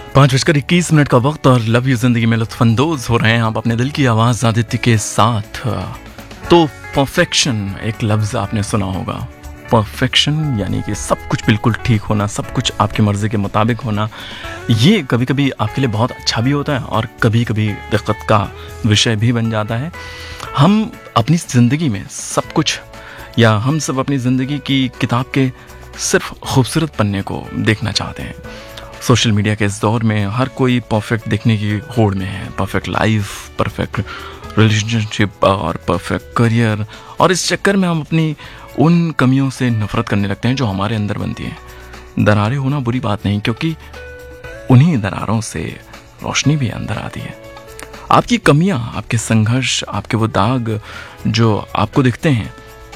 5:21 का वक्त और लव यू जिंदगी में लुत्फानंदोज हो रहे हैं आप अपने दिल की आवाज़ आदित्य के साथ। तो परफेक्शन एक लफ्ज़ आपने सुना होगा। परफेक्शन यानी कि सब कुछ बिल्कुल ठीक होना, सब कुछ आपकी मर्ज़ी के मुताबिक होना। ये कभी कभी आपके लिए बहुत अच्छा भी होता है और कभी कभी दिक्कत का विषय भी बन जाता है। हम अपनी ज़िंदगी में सब कुछ, या हम सब अपनी ज़िंदगी की किताब के सिर्फ खूबसूरत पन्ने को देखना चाहते हैं। सोशल मीडिया के इस दौर में हर कोई परफेक्ट दिखने की होड़ में है। परफेक्ट लाइफ, परफेक्ट रिलेशनशिप और परफेक्ट करियर, और इस चक्कर में हम अपनी उन कमियों से नफरत करने लगते हैं जो हमारे अंदर बनती हैं। दरारें होना बुरी बात नहीं, क्योंकि उन्हीं दरारों से रोशनी भी अंदर आती है। आपकी कमियां, आपके संघर्ष, आपके वो दाग जो आपको दिखते हैं,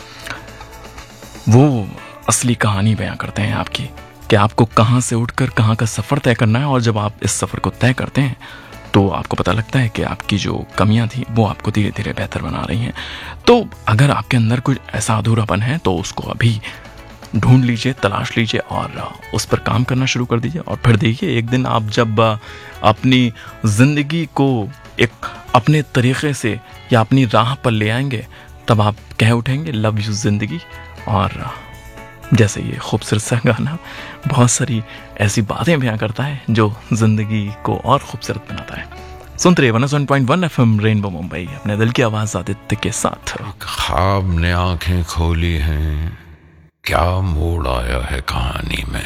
वो असली कहानी बयां करते हैं आपकी, कि आपको कहाँ से उठकर कहाँ का सफ़र तय करना है। और जब आप इस सफ़र को तय करते हैं तो आपको पता लगता है कि आपकी जो कमियां थी वो आपको धीरे धीरे बेहतर बना रही हैं। तो अगर आपके अंदर कुछ ऐसा अधूरापन है तो उसको अभी ढूंढ लीजिए, तलाश लीजिए और उस पर काम करना शुरू कर दीजिए। और फिर देखिए, एक दिन आप जब अपनी ज़िंदगी को एक अपने तरीक़े से या अपनी राह पर ले आएंगे, तब आप कह उठेंगे लव यू ज़िंदगी। और जैसे ये खूबसूरत सा गाना बहुत सारी ऐसी बातें बयां करता है जो जिंदगी को और खूबसूरत बनाता है। सुनते रहिए 101.1 FM रेनबो मुंबई, अपने दिल की आवाज आदित्य के साथ। ख्वाब ने आंखें खोली हैं, क्या मोड़ आया है कहानी में।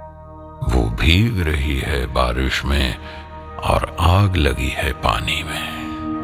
वो भीग रही है बारिश में और आग लगी है पानी में।